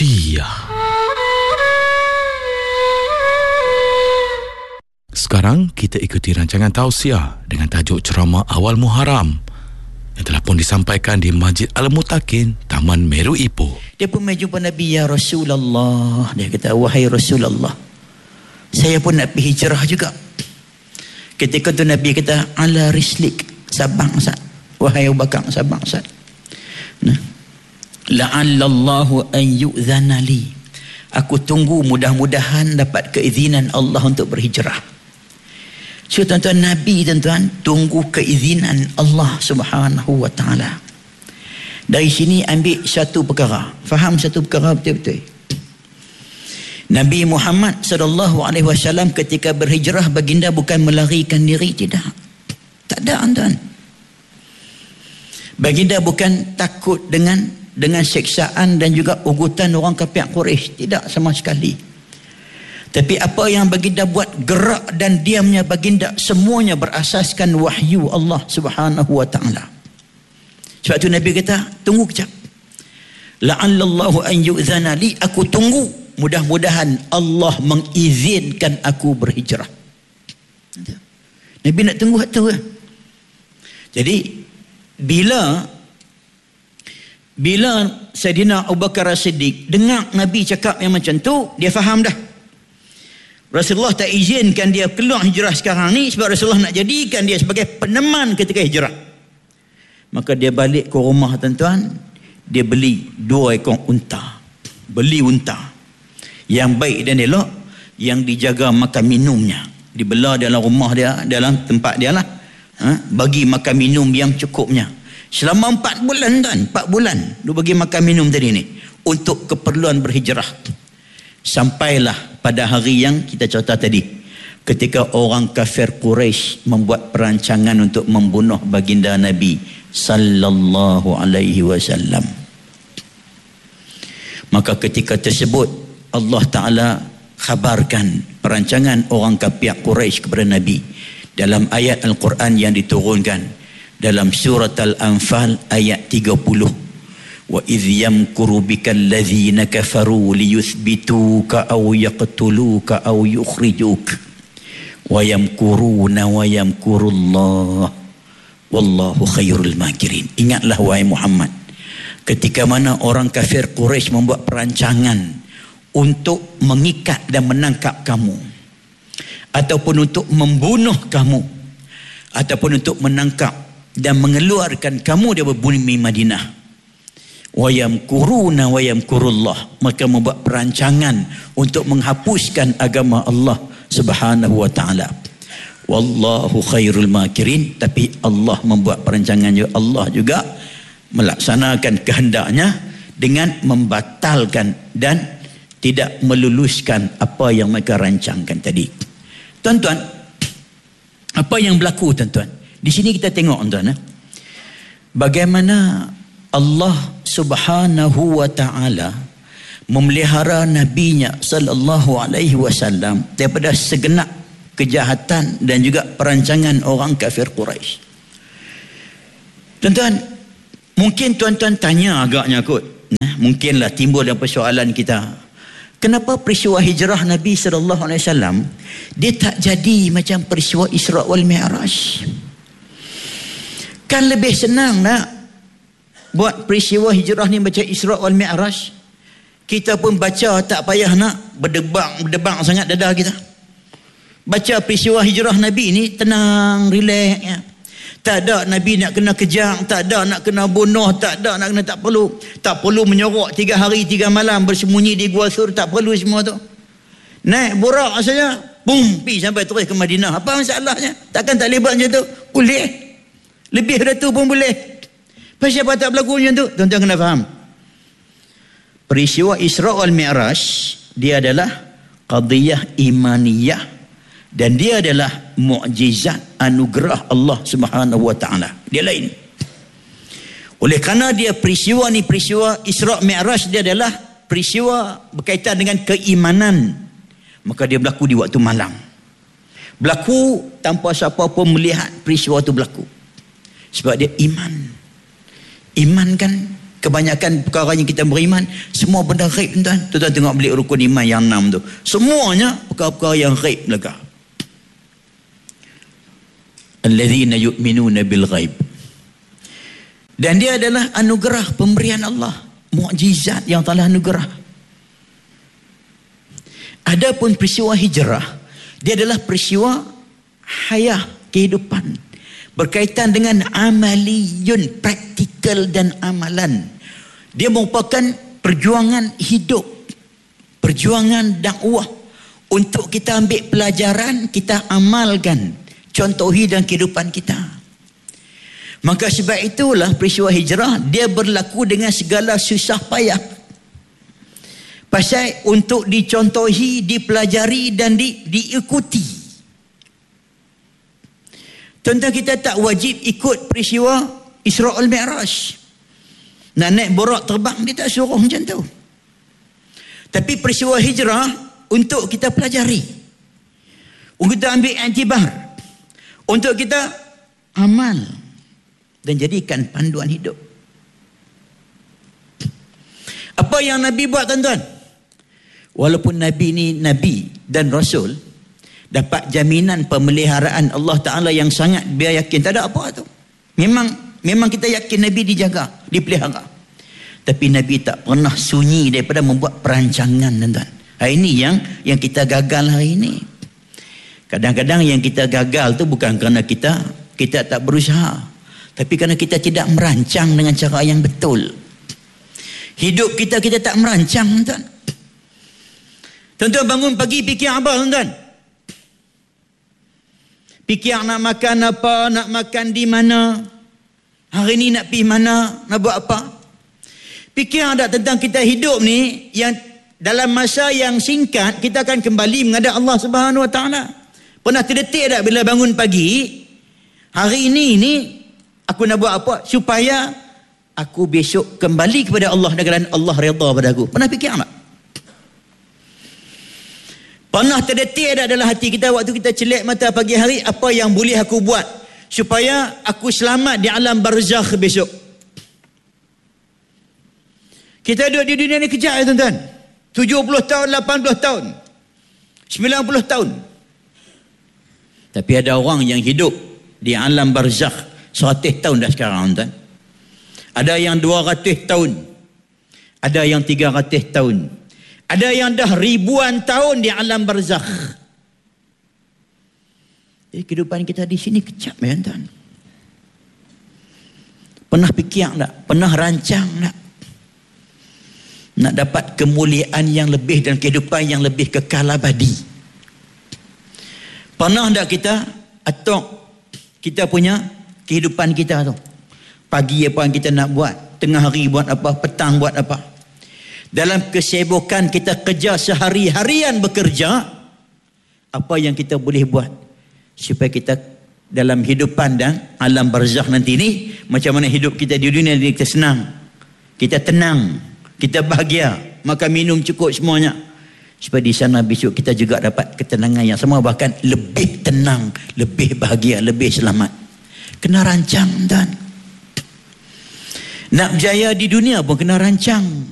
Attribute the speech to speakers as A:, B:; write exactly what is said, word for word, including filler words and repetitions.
A: Tausiah. Sekarang kita ikuti rancangan tausiah dengan tajuk ceramah awal Muharram yang telah pun disampaikan di Masjid Al-Mutakin, Taman Meru Ipoh.
B: Dia pun mai jumpa Nabi, ya Rasulullah. Dia kata, wahai Rasulullah, saya pun nak pergi hijrah juga. Ketika tu Nabi kata, ala rislik, sabang sat. Wahai Abu Bakar, sabang sat. Nah, la'allallahu an yu'zana li. Aku tunggu mudah-mudahan dapat keizinan Allah untuk berhijrah. So tuan-tuan, Nabi tuan-tuan tunggu keizinan Allah Subhanahu wa ta'ala. Dari sini ambil satu perkara, faham satu perkara betul-betul. Nabi Muhammad sallallahu alaihi wasallam ketika berhijrah, baginda bukan melarikan diri, tidak. Tak ada tuan. Baginda bukan takut dengan dengan seksaan dan juga ugutan orang kafir Quraisy, tidak sama sekali. Tapi apa yang baginda buat, gerak dan diamnya baginda, semuanya berasaskan wahyu Allah Subhanahu wa ta'ala. Sebab tu Nabi kata, tunggu kejap. La'allallahu an yu'zana li, aku tunggu mudah-mudahan Allah mengizinkan aku berhijrah. Nabi nak tunggu tu. Jadi bila bila Sayyidina Abu Bakar As-Siddiq dengar Nabi cakap yang macam tu, dia faham dah. Rasulullah tak izinkan dia keluar hijrah sekarang ni sebab Rasulullah nak jadikan dia sebagai peneman ketika hijrah. Maka dia balik ke rumah tuan-tuan, dia beli dua ekor unta. Beli unta yang baik dan elok, yang dijaga makan minumnya. Dibela dalam rumah dia, dalam tempat dia lah. Ha? Bagi makan minum yang cukupnya. Selama empat bulan tuan, empat bulan dia bagi makan minum tadi ni untuk keperluan berhijrah. Sampailah pada hari yang kita cerita tadi, ketika orang kafir Quraisy membuat perancangan untuk membunuh baginda Nabi sallallahu alaihi wasallam. Maka ketika tersebut Allah Ta'ala khabarkan perancangan orang kafir Quraisy kepada Nabi dalam ayat Al-Quran yang diturunkan dalam surat Al-Anfal ayat tiga puluh. Wa idh yamkuru bikal ladzina kafaru liyuthbituka aw yaqtuluka aw yukhrijuka wa yamkuruna wa yamkurullah wallahu khairul makirin. Ingatlah wahai Muhammad, ketika mana orang kafir Quraisy membuat perancangan untuk mengikat dan menangkap kamu, ataupun untuk membunuh kamu, ataupun untuk menangkap dan mengeluarkan kamu dari bumi Madinah. Wa yamkuruna wa yamkurullah, maka membuat perancangan untuk menghapuskan agama Allah Subhanahu wa ta'ala. Wallahu khairul makirin, tapi Allah membuat perancangan juga. Allah juga melaksanakan kehendaknya dengan membatalkan dan tidak meluluskan apa yang mereka rancangkan tadi. Tuan-tuan, apa yang berlaku tuan-tuan? Di sini kita tengok tuan-tuan, bagaimana Allah Subhanahu wa ta'ala memelihara nabinya sallallahu alaihi wasallam daripada segenap kejahatan dan juga perancangan orang kafir Quraisy. Tuan-tuan, mungkin tuan-tuan tanya agaknya kot, nah, mungkinlah timbul dalam persoalan kita, kenapa peristiwa hijrah Nabi sallallahu alaihi wasallam dia tak jadi macam peristiwa Isra wal Mi'raj? Kan lebih senang nak buat peristiwa hijrah ni macam Isra wal Mi'raj. Kita pun baca tak payah nak berdebak berdebak sangat dadah kita. Baca peristiwa hijrah Nabi ni tenang, relax ya. Tak ada Nabi nak kena kejar, tak ada nak kena bunuh, tak ada nak kena, tak perlu. Tak perlu menyorok tiga hari tiga malam bersembunyi di Gua Sur, tak perlu semua tu. Naik burak saja, bum, pergi sampai terus ke Madinah. Apa masalahnya? Takkan tak boleh buat macam tu? Boleh. Lebih dari tu pun boleh. Pasal apa tak berlaku macam tu? Tuan-tuan kena faham. Peristiwa Isra wal Mi'raj dia adalah qadiyah imaniyah dan dia adalah mukjizat anugerah Allah Subhanahu wa ta'ala. Dia lain. Oleh kerana dia peristiwa ni, peristiwa Isra Mi'raj dia adalah peristiwa berkaitan dengan keimanan, maka dia berlaku di waktu malam. Berlaku tanpa siapa pun melihat peristiwa itu berlaku. Sebab dia iman. Iman kan Kebanyakan perkara yang kita beriman semua benda ghaib, tuan. Tuan tengok beli rukun iman yang enam tu, semuanya perkara-perkara yang ghaib belaka. Allazina yu'minuna bil ghaib. Dan dia adalah anugerah pemberian Allah, mukjizat yang telah anugerah. Adapun peristiwa hijrah, dia adalah peristiwa hayah, kehidupan, berkaitan dengan amaliyun, praktikal dan amalan. Dia merupakan perjuangan hidup, perjuangan dakwah untuk kita ambil pelajaran, kita amalkan, contohi dalam kehidupan kita. Maka sebab itulah peristiwa hijrah dia berlaku dengan segala susah payah. Pasal untuk dicontohi, dipelajari dan di, diikuti. Tuan-tuan, kita tak wajib ikut peristiwa Isra' al-Mi'raj. Nak naik borak terbang, dia tak suruh macam tu. Tapi peristiwa hijrah untuk kita pelajari, untuk kita ambil iktibar, untuk kita amal dan jadikan panduan hidup. Apa yang Nabi buat, tuan-tuan? Walaupun Nabi ni Nabi dan Rasul, dapat jaminan pemeliharaan Allah Ta'ala yang sangat biar yakin. Tak ada apa tu. Memang memang kita yakin Nabi dijaga, dipelihara. Tapi Nabi tak pernah sunyi daripada membuat perancangan, tuan-tuan. Hari ini yang yang kita gagal hari ini. Kadang-kadang yang kita gagal tu bukan kerana kita kita tak berusaha, tapi kerana kita tidak merancang dengan cara yang betul. Hidup kita kita tak merancang, tuan-tuan. Tuan-tuan bangun pagi fikir apa, tuan-tuan? Fikir nak makan apa, nak makan di mana, hari ni nak pergi mana, nak buat apa. Fikir tak tentang kita hidup ni, yang dalam masa yang singkat kita akan kembali menghadap Allah Subhanahu Wa Taala. Pernah terdetik tak bila bangun pagi, hari ini ni aku nak buat apa supaya aku besok kembali kepada Allah dan Allah redha pada aku? Pernah fikir tak? Pernah terdetik tak dalam hati kita waktu kita celik mata pagi hari, apa yang boleh aku buat supaya aku selamat di alam barzakh besok? Kita duduk di dunia ni kejap ya, tuan-tuan. tujuh puluh tahun, lapan puluh tahun, sembilan puluh tahun. Tapi ada orang yang hidup di alam barzakh seratus tahun dah sekarang, tuan. Ada yang dua ratus tahun, ada yang tiga ratus tahun, ada yang dah ribuan tahun di alam barzakh. Jadi kehidupan kita di sini kejap, ya, tuan. Pernah fikir tak? Pernah rancang tak? Nak dapat kemuliaan yang lebih dan kehidupan yang lebih kekal abadi. Pernah tak kita atok kita punya kehidupan kita tu? Pagi apa yang kita nak buat, tengah hari buat apa, petang buat apa. Dalam kesibukan kita kerja sehari-harian bekerja, apa yang kita boleh buat supaya kita dalam hidupan dan alam barzakh nanti ni, macam mana hidup kita di dunia ni, kita senang, kita tenang, kita bahagia, makan minum cukup semuanya, supaya di sana besok kita juga dapat ketenangan yang sama, bahkan lebih tenang, lebih bahagia, lebih selamat. Kena rancang, dan nak berjaya di dunia pun kena rancang.